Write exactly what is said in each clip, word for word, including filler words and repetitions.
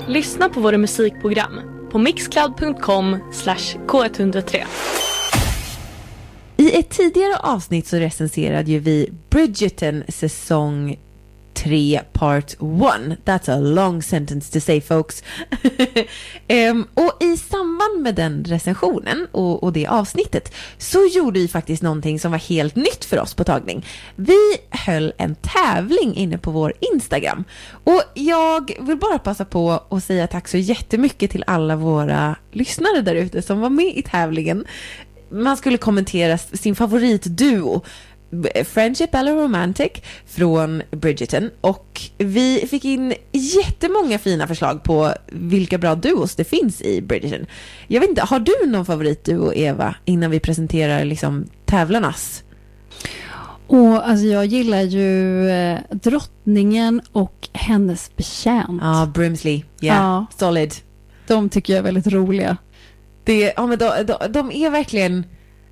Lyssna på våra musikprogram på mixcloud punkt com slash k ett noll tre. I ett tidigare avsnitt så recenserade ju vi Bridgerton säsong tre part one. That's a long sentence to say, folks. um, och i samband med den recensionen och, och det avsnittet så gjorde vi faktiskt någonting som var helt nytt för oss på tagning. Vi höll en tävling inne på vår Instagram. Och jag vill bara passa på att säga tack så jättemycket till alla våra lyssnare där ute som var med i tävlingen. Man skulle kommentera sin favoritduo, Friendship eller Romantic, från Bridgerton, och vi fick in jättemånga fina förslag på vilka bra duos det finns i Bridgerton. Jag vet inte, har du någon favoritduo, Eva, innan vi presenterar liksom tävlarnas? Och alltså jag gillar ju eh, drottningen och hennes betjänt. Ja, ah, Brimsley. Yeah, ja, solid. De tycker jag är väldigt roliga. Det, ja, men de, de, de är verkligen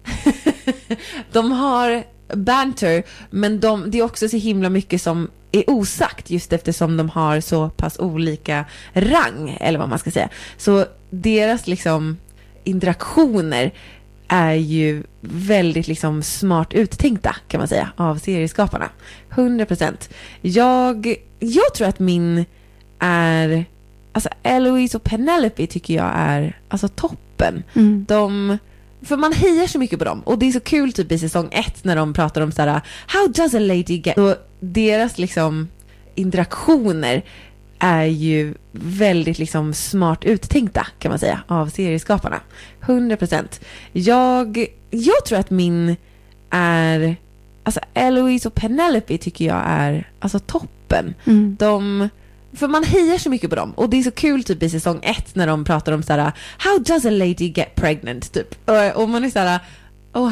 de har banter, men de, det är också så himla mycket som är osagt just eftersom de har så pass olika rang, eller vad man ska säga. Så deras liksom interaktioner är ju väldigt liksom smart uttänkta, kan man säga, av serieskaparna. hundra procent. Jag, jag tror att min är, alltså Eloise och Penelope tycker jag är alltså toppen. Mm. De, för man hejar så mycket på dem. Och det är så kul typ i säsong ett när de pratar om såhär, how does a lady get? Och deras liksom interaktioner är ju väldigt liksom smart uttänkta, kan man säga, av serieskaparna. hundra procent. Jag, jag tror att min är, alltså Eloise och Penelope tycker jag är alltså toppen. Mm. De, för man hejar så mycket på dem. Och det är så kul typ i säsong ett när de pratar om såhär, how does a lady get pregnant? Typ. Och, och man är såhär,